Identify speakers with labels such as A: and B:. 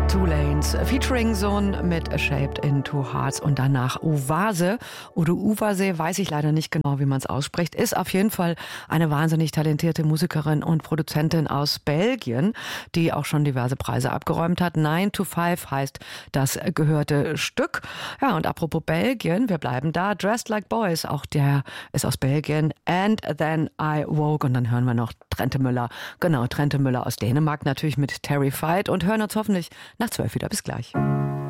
A: Two Lanes featuring Sohn mit Shaped into Hearts und danach Uvase oder Uvase, weiß ich leider nicht genau, wie man es ausspricht, ist auf jeden Fall eine wahnsinnig talentierte Musikerin und Produzentin aus Belgien, die auch schon diverse Preise abgeräumt hat. 9 to 5 heißt das gehörte Stück. Ja, und apropos Belgien, wir bleiben da. Dressed Like Boys, auch der ist aus Belgien. And Then I Woke und dann hören wir noch Trente Müller. Genau, Trente Müller aus Dänemark natürlich mit Terrified und hören uns hoffentlich nach 12 wieder. Bis gleich.